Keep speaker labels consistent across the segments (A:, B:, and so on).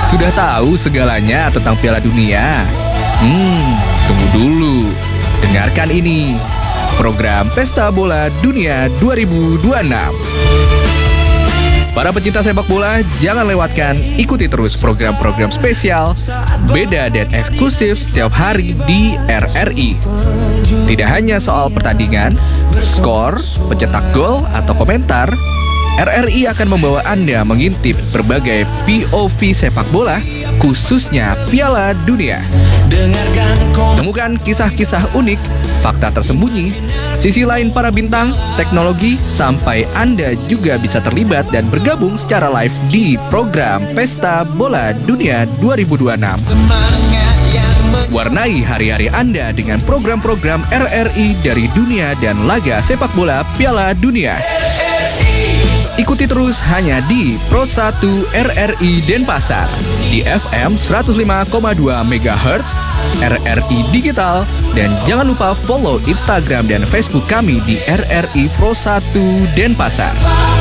A: Sudah tahu segalanya tentang Piala Dunia? Tunggu dulu. Dengarkan ini. Program Pesta Bola Dunia 2026. Para pecinta sepak bola, jangan lewatkan, ikuti terus program-program spesial, beda dan eksklusif setiap hari di RRI. Tidak hanya soal pertandingan, skor, pencetak gol, atau komentar, RRI akan membawa Anda mengintip berbagai POV sepak bola, khususnya Piala Dunia. Temukan kisah-kisah unik, fakta tersembunyi, sisi lain para bintang, teknologi, sampai Anda juga bisa terlibat dan bergabung secara live di program Pesta Bola Dunia 2026. Warnai hari-hari Anda dengan program-program RRI dari dunia dan laga sepak bola Piala Dunia. Ikuti terus hanya di Pro 1 RRI Denpasar, di FM 105,2 MHz, RRI Digital, dan jangan lupa follow Instagram dan Facebook kami di RRI Pro 1 Denpasar.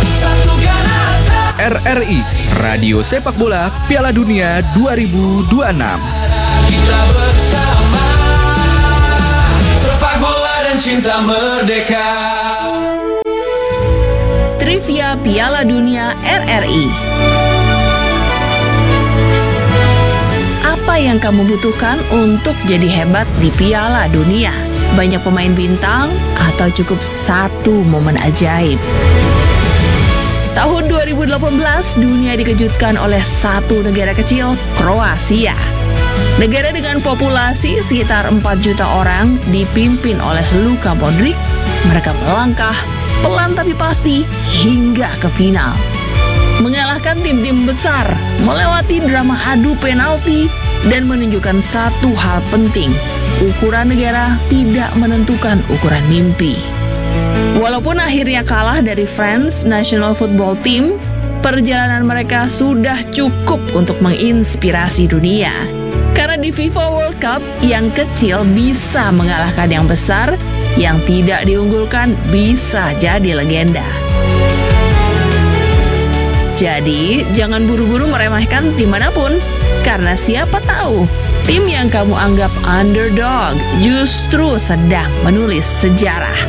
A: RRI, Radio Sepak Bola Piala Dunia 2026.
B: Kita bersama, sepak bola dan cinta merdeka.
C: Trivia Piala Dunia RRI. Apa yang kamu butuhkan untuk jadi hebat di Piala Dunia? Banyak pemain bintang atau cukup satu momen ajaib? Tahun 2018, dunia dikejutkan oleh satu negara kecil, Kroasia. Negara dengan populasi sekitar 4 juta orang dipimpin oleh Luka Modric. Mereka melangkah pelan tapi pasti hingga ke final, mengalahkan tim-tim besar, melewati drama adu penalti, dan menunjukkan satu hal penting: ukuran negara tidak menentukan ukuran mimpi. Walaupun akhirnya kalah dari France National Football Team, perjalanan mereka sudah cukup untuk menginspirasi dunia. Karena di FIFA World Cup, yang kecil bisa mengalahkan yang besar, yang tidak diunggulkan bisa jadi legenda. Jadi, jangan buru-buru meremehkan tim manapun, karena siapa tahu tim yang kamu anggap underdog justru sedang menulis sejarah.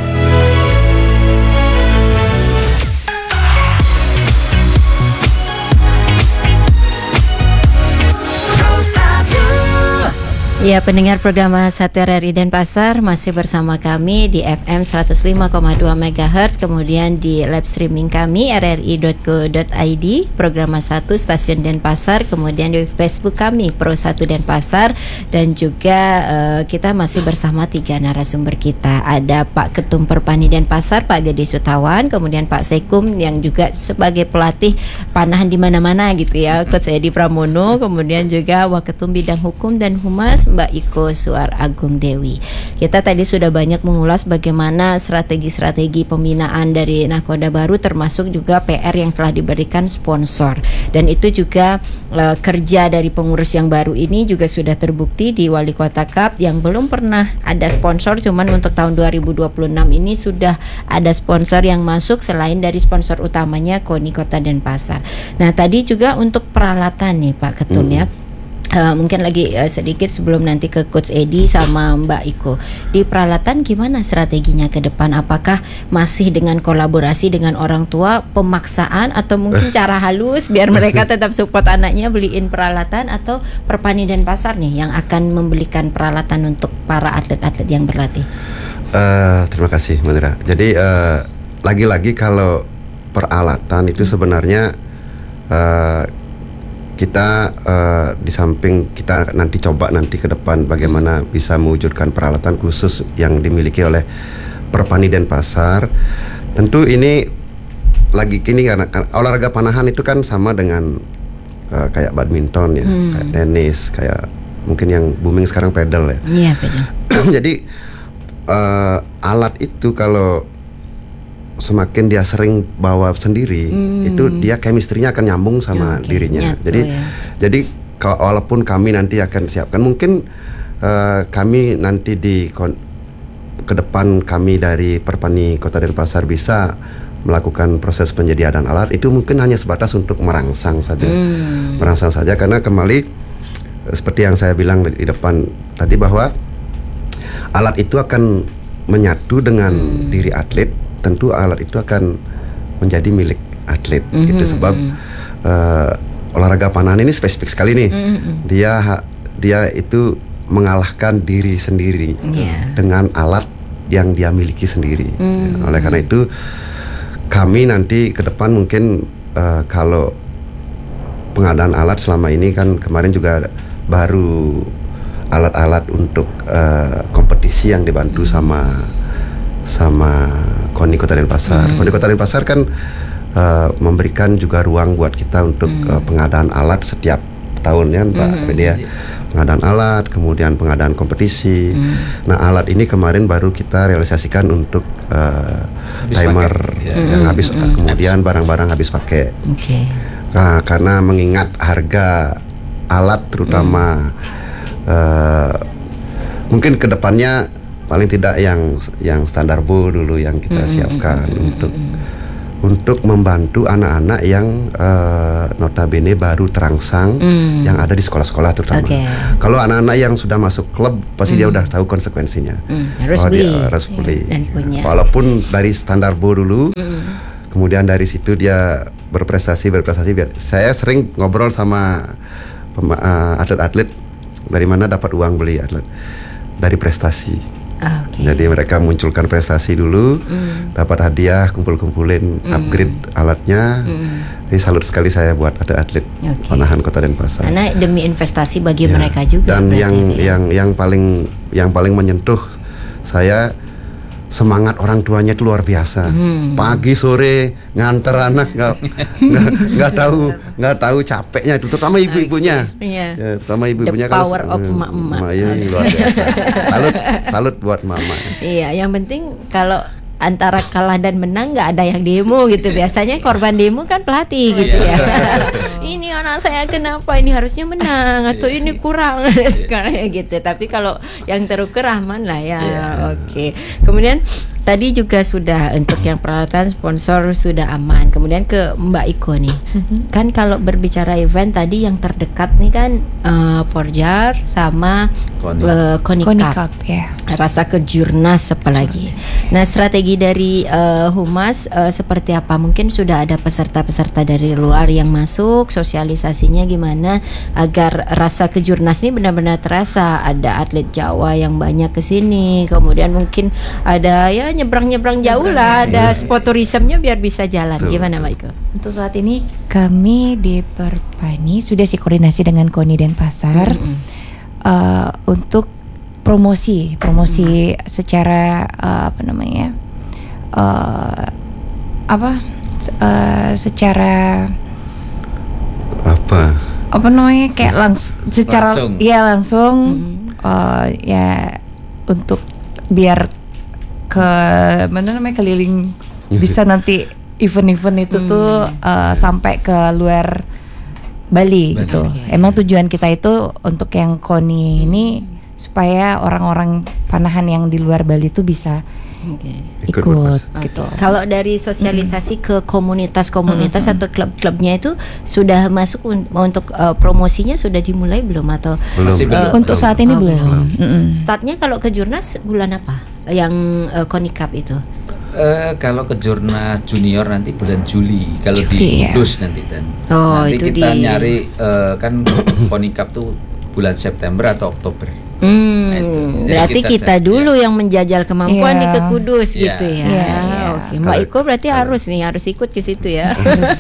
D: Ya, pendengar program 1 RRI Denpasar masih bersama kami di FM 105,2 MHz, kemudian di live streaming kami rri.co.id, program 1 Stasiun Denpasar, kemudian di Facebook kami Pro 1 Denpasar, dan juga kita masih bersama 3 narasumber kita. Ada Pak Ketum Perpani Denpasar, Pak Gede Sutawan, kemudian Pak Sekum yang juga sebagai pelatih panahan di mana-mana gitu ya, Coach Edi Pramono, kemudian juga Waketum Bidang Hukum dan Humas Mbak Iko Suar Agung Dewi. Kita tadi sudah banyak mengulas bagaimana strategi-strategi pembinaan dari Nahkoda Baru, termasuk juga PR yang telah diberikan sponsor. Dan itu juga kerja dari pengurus yang baru ini juga sudah terbukti di Wali Kota Cup yang belum pernah ada sponsor, cuman untuk tahun 2026 ini sudah ada sponsor yang masuk selain dari sponsor utamanya KONI Kota Denpasar. Nah, tadi juga untuk peralatan nih Pak Ketum ya. Mungkin lagi sedikit sebelum nanti ke Coach Edi sama Mbak Iko. Di peralatan gimana strateginya ke depan? Apakah masih dengan kolaborasi dengan orang tua, pemaksaan, atau mungkin cara halus biar mereka tetap support anaknya beliin peralatan, atau Perpani Denpasar nih yang akan membelikan peralatan untuk para atlet-atlet yang berlatih?
E: Terima kasih Mbak Nira. Jadi lagi-lagi kalau peralatan itu sebenarnya kita di samping kita nanti coba nanti ke depan bagaimana bisa mewujudkan peralatan khusus yang dimiliki oleh Perpani Denpasar. Tentu ini lagi kini karena olahraga panahan itu kan sama dengan kayak badminton ya, kayak tenis, kayak mungkin yang booming sekarang pedal ya.
D: Iya, pedal.
E: Jadi alat itu kalau semakin dia sering bawa sendiri, itu dia chemistry-nya akan nyambung sama dirinya.
D: Nyatu,
E: jadi walaupun kami nanti akan siapkan, mungkin kami nanti ke depan kami dari Perpani Kota Denpasar bisa melakukan proses penyediaan alat itu mungkin hanya sebatas untuk merangsang saja, karena kembali seperti yang saya bilang di depan tadi bahwa alat itu akan menyatu dengan diri atlet, tentu alat itu akan menjadi milik atlet, gitu. Sebab olahraga panahan ini spesifik sekali nih, dia itu mengalahkan diri sendiri dengan alat yang dia miliki sendiri. Oleh karena itu kami nanti ke depan mungkin kalau pengadaan alat selama ini kan kemarin juga baru alat-alat untuk kompetisi yang dibantu sama KONI Kota Denpasar. KONI Kota Denpasar kan memberikan juga ruang buat kita untuk pengadaan alat setiap tahunnya, Mbak Media. Pengadaan alat, kemudian pengadaan kompetisi. Nah, alat ini kemarin baru kita realisasikan untuk timer yang habis, kemudian barang-barang habis pakai. Nah, karena mengingat harga alat terutama mungkin kedepannya paling tidak yang standar BO dulu yang kita siapkan untuk membantu anak-anak yang notabene baru terangsang yang ada di sekolah-sekolah terutama. Kalau anak-anak yang sudah masuk klub pasti dia udah tahu konsekuensinya.
D: Harus
E: beli.
D: Dan punya.
E: Walaupun dari standar BO dulu, kemudian dari situ dia berprestasi. Saya sering ngobrol sama atlet-atlet dari mana dapat uang beli atlet, dari prestasi. Jadi mereka munculkan prestasi dulu, dapat hadiah, kumpulin, upgrade alatnya. Jadi salut sekali saya buat atlet panahan Kota Denpasar.
D: Karena demi investasi bagi mereka juga.
E: Dan yang paling menyentuh saya, semangat orang tuanya itu luar biasa. Pagi sore nganter anak nggak tahu capeknya itu, terutama ibu-ibunya. Ya, terutama ibu-ibunya.
D: The power of emak-emak.
E: Luar biasa. Salut buat mama.
D: Iya, yang penting kalau antara kalah dan menang nggak ada yang demo gitu. Biasanya korban demo kan pelatih gitu ya. Ini anak saya kenapa, ini harusnya menang atau ini kurang sekarang ya gitu. Tapi kalau yang terukur Rahman lah ya. Oke. Kemudian tadi juga sudah untuk yang peralatan sponsor sudah aman. Kemudian ke Mbak Iko nih. Kan kalau berbicara event tadi yang terdekat nih kan Porjar sama KONI Cup. Rasa Kejurnas apalagi. Nah, strategi dari Humas seperti apa? Mungkin sudah ada peserta-peserta dari luar yang masuk, sosialisasinya gimana agar rasa Kejurnas ini benar-benar terasa. Ada atlet Jawa yang banyak ke sini, kemudian mungkin ada ya nyebrang-nyebrang jauh lah, ada sport tourismnya biar bisa jalan. Gimana Mbak Iko?
F: Untuk saat ini kami di Perpani sudah koordinasi dengan KONI Denpasar untuk promosi secara secara kayak langsung ya untuk biar keliling bisa nanti event-event itu tuh sampai ke luar Bali gitu. Emang tujuan kita itu untuk yang KONI ini supaya orang-orang panahan yang di luar Bali itu bisa ikut gitu.
D: Kalau dari sosialisasi ke komunitas-komunitas atau klub-klubnya itu sudah masuk untuk promosinya sudah dimulai belum atau
E: belum?
F: Untuk saat ini belum.
D: Startnya kalau Kejurnas bulan apa? Yang KONI Cup itu?
G: Kalau Kejurnas junior nanti bulan Juli. Kalau di Kudus nanti dan nanti
D: itu
G: kita nyari kan KONI Cup tuh bulan September atau Oktober.
D: Berarti kita dulu yang menjajal kemampuan di ke Kudus gitu ya. Oke, Mbak Iko berarti harus ikut ke situ ya.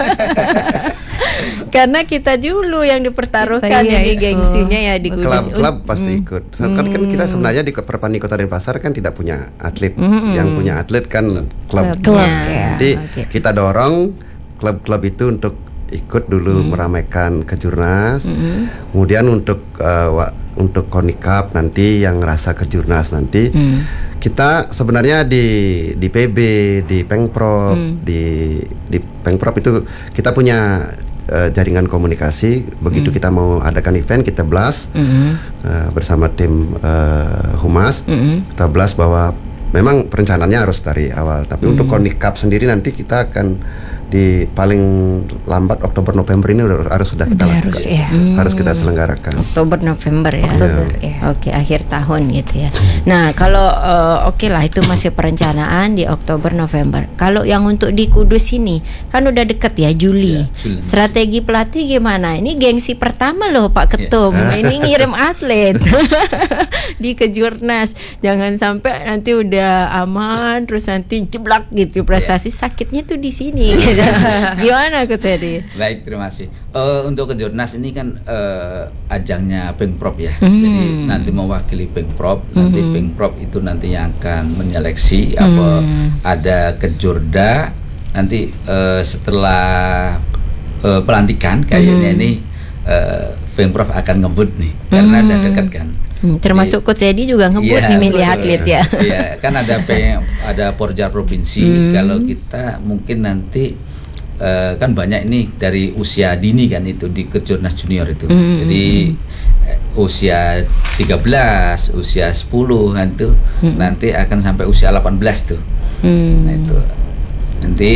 D: Karena kita dulu yang dipertaruhkan ini gengsinya ya di Kudus.
E: Klub pasti ikut. Kan kita sebenarnya di Perpani Kota Denpasar kan tidak punya atlet. Yang punya atlet kan klub. Jadi kita dorong klub-klub itu untuk ikut dulu meramaikan Kejurnas. Kemudian untuk KONI Cup nanti yang rasa Kejurnas nanti kita sebenarnya di PB, di Pengprov, di Pengprov itu kita punya jaringan komunikasi. Begitu kita mau adakan event, kita blast bersama tim Humas, kita blast bahwa memang perencanaannya harus dari awal. Tapi untuk KONI Cup sendiri nanti kita akan di paling lambat Oktober November ini harus sudah kita lakukan. Harus kita selenggarakan.
D: Oktober November ya. Oke, akhir tahun gitu ya. Nah, kalau oke lah itu masih perencanaan di Oktober November. Kalau yang untuk di Kudus ini kan udah deket ya, Juli. Strategi pelatih gimana? Ini gengsi pertama loh Pak Ketum. Ini ngirim atlet di Kejurnas. Jangan sampai nanti udah aman terus nanti jeblak gitu prestasi, sakitnya tuh di sini. Gimana Coach Edi?
G: Baik, terima kasih. Untuk Kejurnas ini kan ajangnya Pengprov ya. Jadi nanti mewakili Pengprov, nanti Pengprov itu nanti yang akan menyeleksi apa ada Kejurda. Nanti setelah pelantikan kayaknya ini Pengprov akan ngebut nih karena ada dekat kan.
D: Termasuk Coach Edi juga ngebut nih milih atlet ya.
G: Iya, kan ada Porjar provinsi. Kalau kita mungkin nanti kan banyak ini dari usia dini kan itu di Kejurnas junior itu. Jadi usia 13, usia 10 kan itu nanti akan sampai usia 18 tuh. Nah itu. Nanti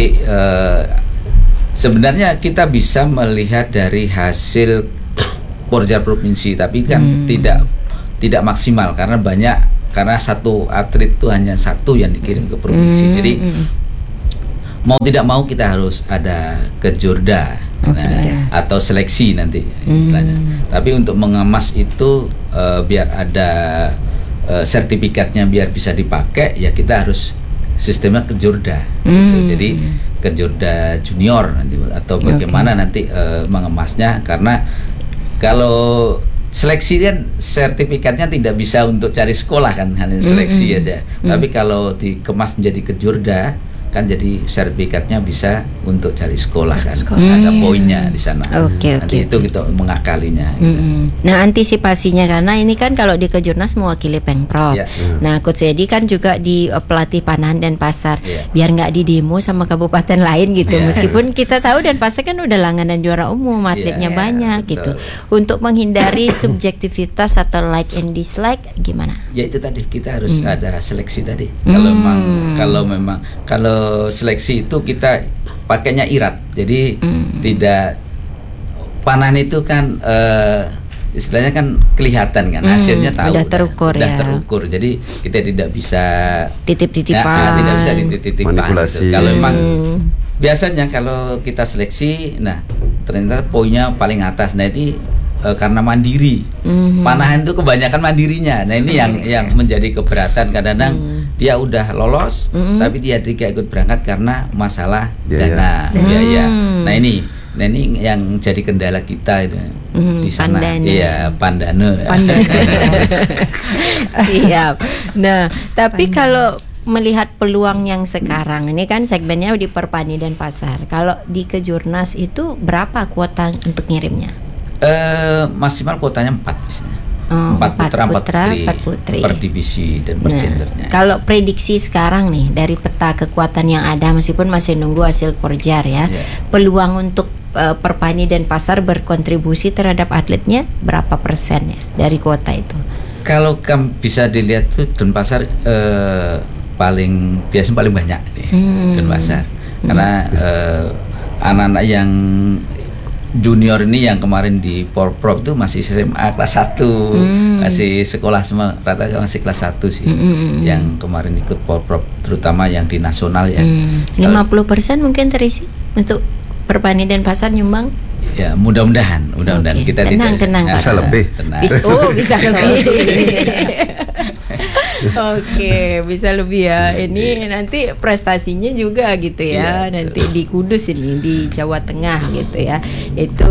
G: sebenarnya kita bisa melihat dari hasil Porjar provinsi, tapi kan tidak maksimal karena satu atlet itu hanya satu yang dikirim ke provinsi. Jadi mau tidak mau kita harus ada Kejurda atau seleksi nanti istilahnya. Tapi untuk mengemas itu biar ada sertifikatnya biar bisa dipakai ya kita harus sistemnya Kejurda gitu. Jadi Kejurda junior nanti atau bagaimana nanti mengemasnya, karena kalau seleksi kan sertifikatnya tidak bisa untuk cari sekolah kan, hanya seleksi aja. Tapi kalau dikemas menjadi Kejurda kan jadi sertifikatnya bisa untuk cari sekolah kan. Ada poinnya di sana. Nanti itu kita mengakalinya. Gitu.
D: Nah, antisipasinya karena ini kan kalau di Kejurnas mewakili Pengprov. Nah, Coach Edi kan juga di pelatih Panahan dan Pasar. Biar nggak di demo sama kabupaten lain gitu. Meskipun kita tahu dan Pasar kan udah langganan juara umum, atletnya banyak gitu. Untuk menghindari subjektivitas atau like and dislike gimana?
G: Ya itu tadi kita harus ada seleksi tadi. Kalau seleksi itu kita pakainya irat, jadi tidak Panahan itu kan istilahnya kan kelihatan kan hasilnya tahu
D: udah terukur,
G: jadi kita tidak bisa
D: titip-titipan,
G: tidak bisa titip-titipan
E: manipulasi.
G: Gitu. Kalau memang biasanya kalau kita seleksi, nah ternyata poinnya paling atas, nah ini karena mandiri. Panahan itu kebanyakan mandirinya. Nah ini yang menjadi keberatan. Kadang-kadang dia udah lolos tapi dia tidak ikut berangkat karena masalah dana biaya. Nah ini yang jadi kendala kita itu di sana. Iya, Pandana.
D: Siap. Nah, tapi kalau melihat peluang yang sekarang ini kan segmennya di Perpani dan Pasar. Kalau di Kejurnas itu berapa kuota untuk ngirimnya?
G: Maksimal kuotanya 4 biasanya.
D: 4 putra, 4 putri
G: per divisi dan per gendernya.
D: Kalau prediksi sekarang nih dari peta kekuatan yang ada, meskipun masih nunggu hasil Porjar ya, peluang untuk Perpani dan Pasar berkontribusi terhadap atletnya berapa persen ya dari kuota itu? Kalau
G: bisa dilihat tuh Denpasar biasanya paling banyak nih Denpasar, karena anak-anak yang junior ini yang kemarin di Porprov itu masih SMA kelas 1, masih sekolah semua, rata masih kelas 1 sih. Yang kemarin ikut Porprov, terutama yang di nasional ya.
D: 50% mungkin terisi untuk Perpani dan Pasar nyumbang.
G: Ya, mudah-mudahan kita
D: tenang.
E: Bisa lebih.
D: Bisa lebih. Oke, bisa lebih ya. Ini nanti prestasinya juga gitu ya. Nanti di Kudus ini di Jawa Tengah gitu ya. Itu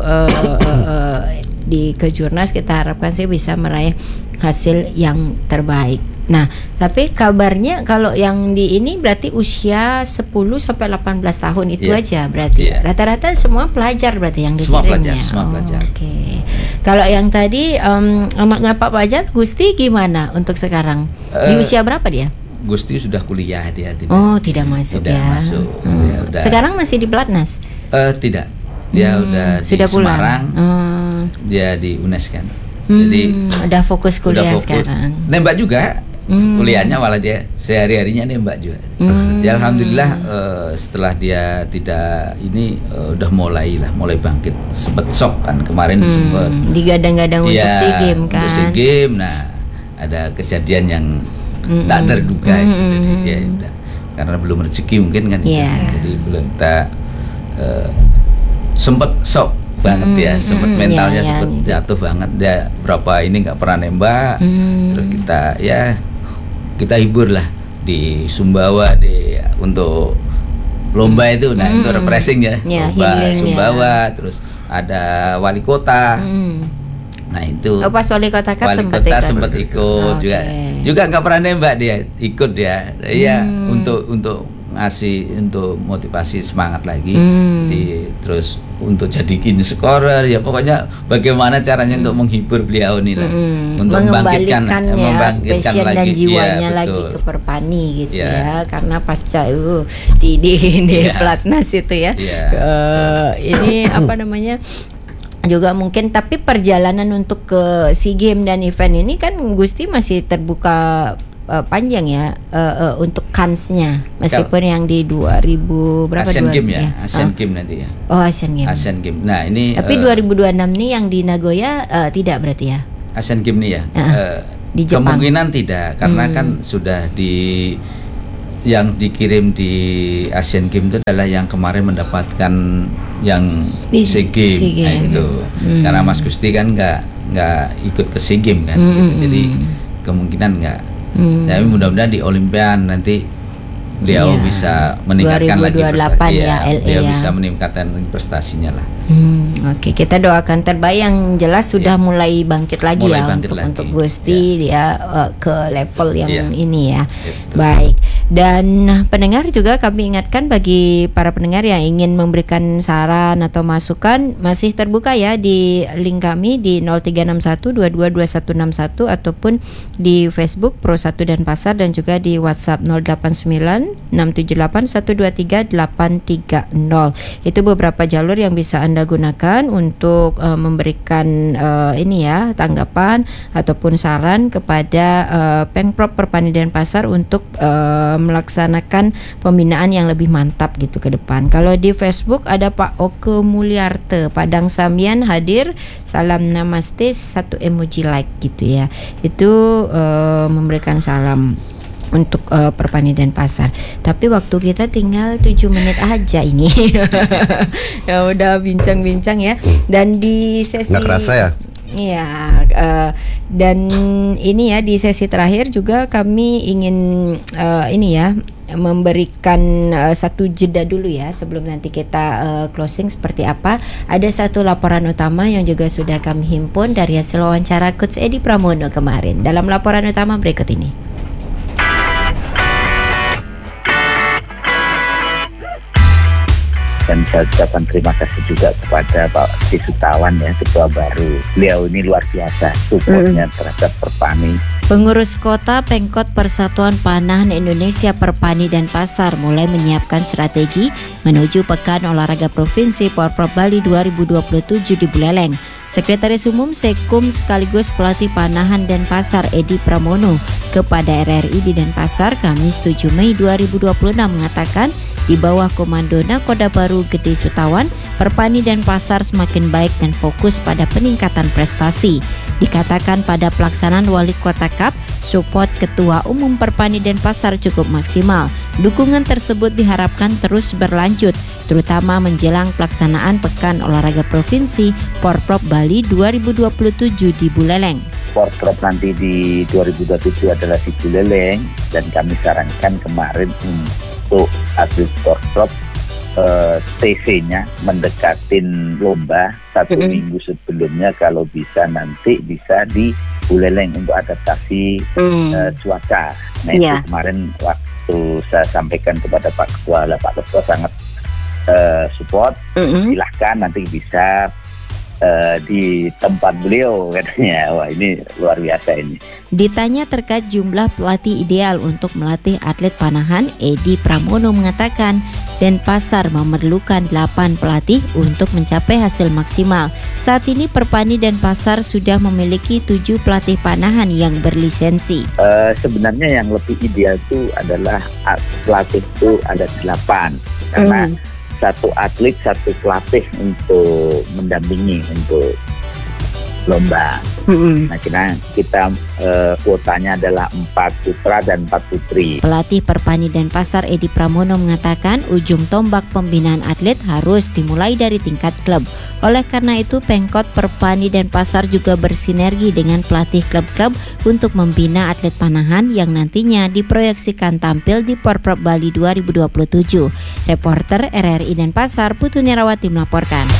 D: di Kejurnas kita harapkan sih bisa meraih hasil yang terbaik. Nah, tapi kabarnya kalau yang di ini berarti usia 10 sampai 18 tahun itu aja berarti. Rata-rata semua pelajar berarti yang dikirimnya.
G: Semua pelajar.
D: Oke. Kalau yang tadi anaknya Pak Fajar, Gusti gimana untuk sekarang? Di usia berapa dia?
G: Gusti sudah kuliah dia.
D: Tidak masuk ya.
G: Dia udah.
D: Sekarang masih di Pelatnas?
G: Tidak. Dia udah di Semarang. Dia di UNES kan. Jadi
D: udah fokus kuliah sekarang.
G: Nembak juga Kuliahnya malah dia sehari-harinya nembak juga. Ya alhamdulillah setelah dia tidak ini udah mulai bangkit. Sempet shock kan kemarin, sempet
D: digadang-gadang untuk SEA Games kan.
G: Untuk SEA Games, nah ada kejadian yang tak terduga gitu. Ya udah, karena belum rezeki mungkin kan. Jadi belum kita sempet shock banget ya, sempet mentalnya sempet jatuh banget. Dia berapa ini nggak pernah nembak. Terus kita hibur lah di Sumbawa untuk lomba itu. Nah itu refreshing ya, lomba Sumbawa. Terus ada wali kota. Nah itu
D: pas wali kota kan sempat
G: ikut juga nggak pernah nembak, dia ikut dia untuk ngasih, untuk motivasi semangat lagi, terus untuk jadiin scorer ya, pokoknya bagaimana caranya untuk menghibur beliau nih lah, untuk membangkitkan
D: passion dan
G: lagi
D: jiwanya lagi ke Perpani gitu ya, karena pasca di Platnas itu ya, ini apa namanya juga mungkin, tapi perjalanan untuk ke SEA Games dan event ini kan Gusti masih terbuka panjang ya untuk kansnya, meskipun yang di 2000 berapa
G: Asian Games ya, Asian Games nanti ya.
D: Oh Asian Games.
G: Asian Games. Nah ini.
D: Tapi 2026 nih yang di Nagoya tidak berarti ya?
G: Asian Games nih ya.
D: Di Jepang.
G: Kemungkinan tidak, karena kan sudah yang dikirim di Asian Games itu adalah yang kemarin mendapatkan yang SEA Games. Nah itu karena Mas Gusti kan nggak ikut ke SEA Games kan, jadi kemungkinan nggak. Tapi mudah-mudahan di Olimpian nanti beliau bisa meningkatkan lagi prestasinya. Beliau bisa meningkatkan prestasinya lah.
D: Oke, kita doakan terbaik, yang jelas sudah mulai bangkit lagi untuk Gusti dia ke level yang ini ya. Gitu. Baik. Dan pendengar juga kami ingatkan bagi para pendengar yang ingin memberikan saran atau masukan, masih terbuka ya di link kami di 0361222161 ataupun di Facebook Pro 1 dan Pasar, dan juga di WhatsApp 089678123830. Itu beberapa jalur yang bisa Anda gunakan untuk memberikan ini ya tanggapan ataupun saran kepada Pemprov Perpani Denpasar untuk melaksanakan pembinaan yang lebih mantap gitu ke depan. Kalau di Facebook ada Pak Oke Mulyarte, Padang Sambian hadir, salam namaste, satu emoji like gitu ya. Itu memberikan salam untuk Perpani Denpasar. Tapi waktu kita tinggal 7 menit aja ini. Ya udah bincang-bincang ya. Dan di sesi
E: nggak kerasa ya?
D: Iya, dan ini ya di sesi terakhir juga kami ingin ini ya memberikan satu jeda dulu ya sebelum nanti kita closing seperti apa. Ada satu laporan utama yang juga sudah kami himpun dari hasil wawancara Coach Edi Pramono kemarin. Dalam laporan utama berikut ini.
H: Dan saya ucapkan terima kasih juga kepada Pak Sisutawan ya, ketua baru. Beliau ini luar biasa supportnya terhadap Perpani.
D: Pengurus kota Pemkot Persatuan Panahan Indonesia Perpani Denpasar mulai menyiapkan strategi menuju Pekan Olahraga Provinsi Porprov Bali 2027 di Buleleng. Sekretaris Umum Sekum sekaligus pelatih Panahan Denpasar Edi Pramono kepada RRI di Denpasar Kamis 7 Mei 2026 mengatakan di bawah komando Nakoda Baru Gede Sutawan, Perpani Denpasar semakin baik dan fokus pada peningkatan prestasi. Dikatakan pada pelaksanaan Wali Kota Cup, support Ketua Umum Perpani Denpasar cukup maksimal. Dukungan tersebut diharapkan terus berlanjut, terutama menjelang pelaksanaan Pekan Olahraga Provinsi Porprov Bali 2027 di Buleleng.
H: Porprov nanti di 2027 adalah di Buleleng, dan kami sarankan kemarin untuk atlet Porprov TC-nya mendekatin lomba 1 minggu sebelumnya, kalau bisa nanti bisa di Buleleng untuk adaptasi cuaca. Nah itu kemarin waktu saya sampaikan kepada Pak Ketua sangat support, silahkan nanti bisa di tempat beliau katanya. Wah ini luar biasa ini.
D: Ditanya terkait jumlah pelatih ideal untuk melatih atlet panahan, Edi Pramono mengatakan Denpasar memerlukan 8 pelatih untuk mencapai hasil maksimal. Saat ini Perpani Denpasar sudah memiliki 7 pelatih panahan yang berlisensi.
H: Sebenarnya yang lebih ideal itu adalah pelatih itu ada 8 karena satu atlet satu pelatih untuk mendampingi untuk lomba. Nah, kita kuotanya adalah 4 putra dan 4 putri.
D: Pelatih Perpani Denpasar Edi Pramono mengatakan ujung tombak pembinaan atlet harus dimulai dari tingkat klub. Oleh karena itu, Pemkot Perpani Denpasar juga bersinergi dengan pelatih klub-klub untuk membina atlet panahan yang nantinya diproyeksikan tampil di Porprov Bali 2027. Reporter RRI Denpasar Putu Nirawati melaporkan.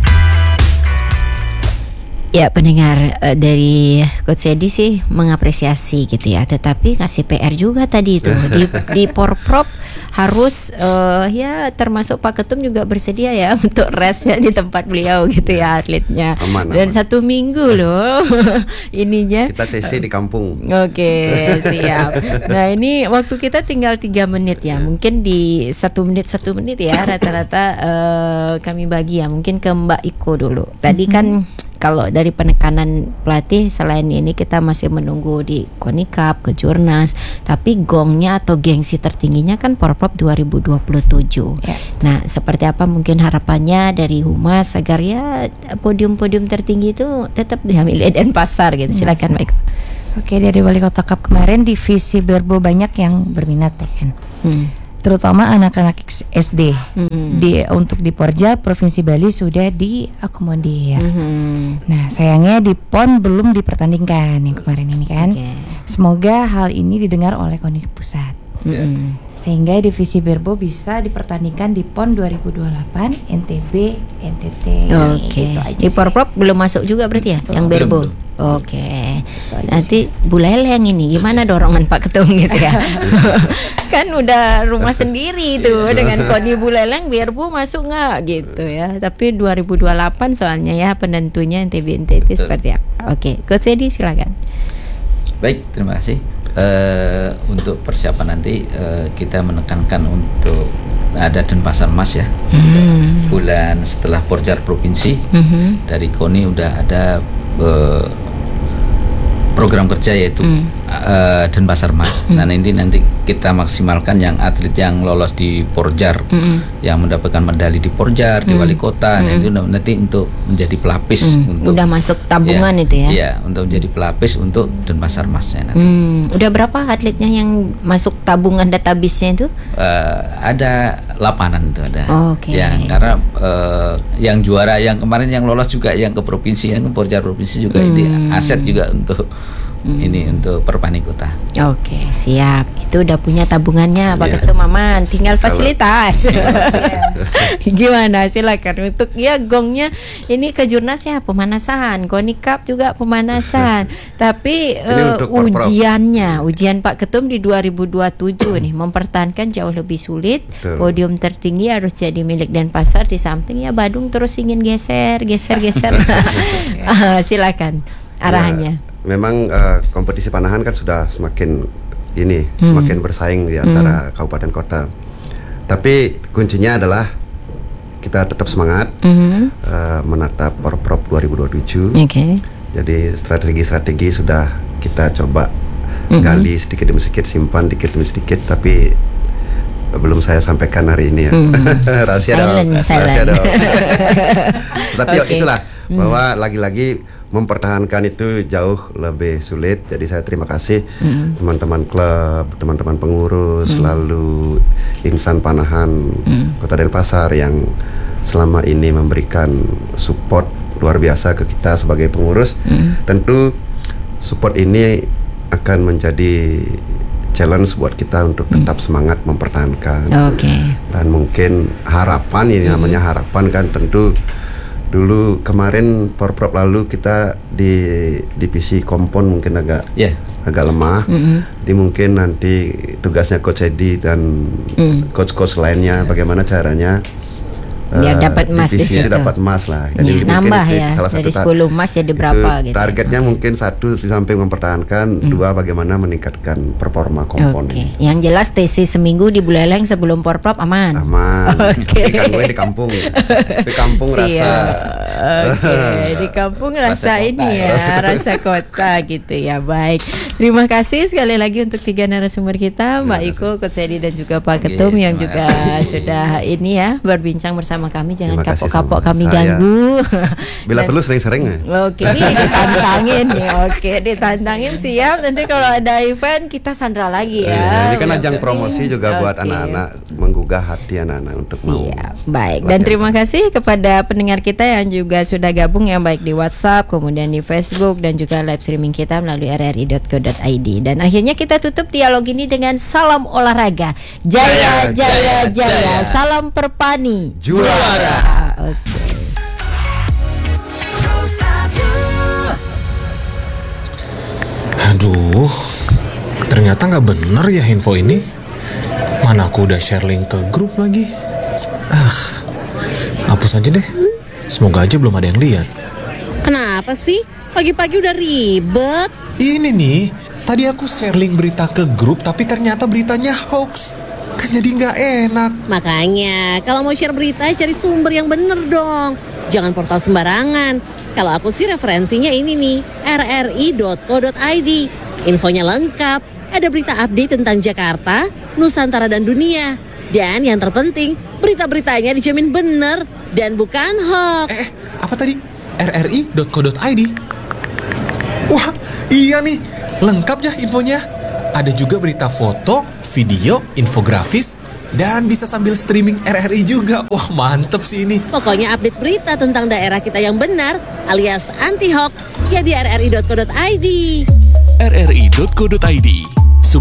D: Ya, pendengar, dari Coach Edi sih mengapresiasi gitu ya, tetapi ngasih PR juga tadi itu di Porprov harus ya termasuk Pak Ketum juga bersedia ya untuk rest ya di tempat beliau gitu ya atletnya. Dan 1 minggu loh ininya.
E: Kita TC di kampung.
D: Oke, siap. Nah, ini waktu kita tinggal 3 menit ya. Mungkin di 1 menit ya rata-rata kami bagi ya. Mungkin ke Mbak Iko dulu. Tadi kan kalau dari penekanan pelatih, selain ini kita masih menunggu di KONI Cup, Kejurnas, tapi gongnya atau gengsi tertingginya kan Porprov 2027. Ya. Nah, seperti apa mungkin harapannya dari Humas agar ya podium-podium tertinggi itu tetap diambil Denpasar gitu. Silakan Mbak Iko.
F: Oke, dari Wali Kota Cup kemarin divisi Berbo banyak yang berminat ya kan. Terutama anak-anak SD. Untuk di Porja Provinsi Bali sudah diakomodir. Nah, sayangnya di PON belum dipertandingkan yang kemarin ini kan. Semoga hal ini didengar oleh KONI Pusat. Sehingga divisi Berbo bisa dipertandingkan di PON 2028 NTB NTT.
D: Gitu aja. Di Porprov belum masuk juga berarti ya yang Berbo. Oke. Nanti Buleleng ini gimana dorongan Pak Ketum gitu ya. Kan udah rumah sendiri tuh dengan KONI Buleleng, Berbo masuk nggak gitu ya. Tapi 2028 soalnya ya penentunya NTB NTT seperti apa. Oke, Coach Edi silakan.
G: Baik, terima kasih. Untuk persiapan nanti kita menekankan untuk ada Denpasar Mas ya. Bulan setelah Porjar Provinsi dari KONI udah ada program kerja yaitu Denpasar Mas. Nah, nanti kita maksimalkan yang atlet yang lolos di Porjar, yang mendapatkan medali di Porjar, di Wali Kota. Nah, itu nanti untuk menjadi pelapis untuk
D: udah masuk tabungan itu ya.
G: Iya, untuk menjadi pelapis untuk Denpasar Masnya nanti.
D: Udah berapa atletnya yang masuk tabungan database-nya itu?
G: Ada 8 itu ada. Yang karena yang juara yang kemarin yang lolos juga yang ke provinsi, yang ke Porjar Provinsi juga ini aset juga untuk ini untuk Perpani Kota. Oke,
D: siap. Itu udah punya tabungannya Pak Ketum Maman, tinggal fasilitas. Gimana silakan untuk ya gongnya ini Kejurnas ya pemanasan, KONI Cup juga pemanasan. Tapi ujian Pak Ketum di 2027 nih mempertahankan jauh lebih sulit. Podium tertinggi harus jadi milik Denpasar, di samping ya Badung terus ingin geser. Silakan arahannya.
E: Memang kompetisi panahan kan sudah semakin bersaing di antara kabupaten kota. Tapi kuncinya adalah kita tetap semangat menatap Porprov 2027. Jadi strategi sudah kita coba gali sedikit demi sedikit, simpan sedikit demi sedikit, tapi belum saya sampaikan hari ini ya. Rahasia dong. Tapi itulah bahwa lagi-lagi mempertahankan itu jauh lebih sulit. Jadi saya terima kasih teman-teman klub, teman-teman pengurus, lalu insan panahan Kota Denpasar yang selama ini memberikan support luar biasa ke kita sebagai pengurus. Tentu support ini akan menjadi challenge buat kita untuk tetap semangat mempertahankan. Dan mungkin harapan, ini namanya harapan kan, tentu dulu kemarin Porprov lalu kita di divisi kompon mungkin agak lemah. Jadi mungkin nanti tugasnya Coach Edi dan coach-coach lainnya bagaimana caranya
D: biar dapat emas di
E: divisi itu
D: situ.
E: dapat emas lah.
D: Ya,
E: mungkin
D: nambah
E: itu
D: ya
E: salah satu
D: dari 10 emas jadi berapa
E: itu
D: gitu.
E: targetnya mungkin satu di samping mempertahankan, dua bagaimana meningkatkan performa komponen.
D: Oke, yang jelas TC seminggu di Buleleng sebelum Porprov aman.
E: Aman.
D: Oke.
E: Tapi kan gue di kampung. Di kampung rasa.
D: Oke, di kampung rasa
G: Rasa
D: ini
G: kota,
D: ya, rasa kota gitu ya. Baik. Terima kasih sekali lagi untuk 3 narasumber kita, Mbak Iko, Coach Edi dan juga Pak
G: Oke,
D: Ketum yang
G: terima
D: juga
G: kasih.
D: sudah ini ya berbincang bersama kami. Jangan
E: Terima kasih
D: kapok-kapok
E: sama
D: kami
E: saya.
D: ganggu.
E: Bila
D: Dan-
E: perlu sering-sering ya.
D: Oke, ditantangin nih. Oke, ditantangin siap. Nanti kalau ada event kita sandra lagi ya.
E: Ini kan
D: Siap.
E: ajang promosi juga buat
D: Oke.
E: anak-anak, menggugah hati anak-anak untuk mau.
D: Siap, baik. Dan
E: latihan.
D: terima kasih kepada pendengar kita yang juga sudah gabung yang baik di WhatsApp, kemudian di Facebook dan juga live streaming kita melalui rri.co.id. Dan akhirnya kita tutup dialog ini dengan salam olahraga. Jaya, jaya, jaya. Salam Perpani.
E: Juara.
D: Oke.
I: Aduh, ternyata nggak bener ya info ini. Mana aku udah share link ke grup lagi. Hapus aja deh. Semoga aja belum ada yang lihat.
J: Kenapa sih? Pagi-pagi udah ribet.
I: Ini nih, tadi aku share link berita ke grup tapi ternyata beritanya hoax. Kan jadi nggak enak.
J: Makanya, kalau mau share berita cari sumber yang bener dong. Jangan portal sembarangan. Kalau aku sih referensinya ini nih, rri.co.id. Infonya lengkap, ada berita update tentang Jakarta, Nusantara dan dunia. Dan yang terpenting, berita-beritanya dijamin bener dan bukan hoax.
I: Apa tadi? rri.co.id. Wah, iya nih, lengkap ya infonya. Ada juga berita foto, video, infografis, dan bisa sambil streaming RRI juga. Wah, mantep sih ini.
J: Pokoknya update berita tentang daerah kita yang benar alias anti hoax ya di rri.co.id.
K: rri.co.id